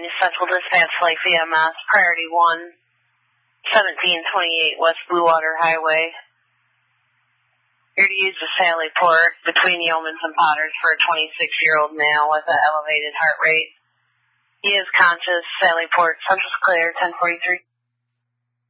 Central Dispatch Life EMS, Priority 1, 1728 West Blue Water Highway. You're to use the Sally Port between Yeomans and Potters for a 26-year-old male with an elevated heart rate. He is conscious. Sally Port, Central's clear, 1043.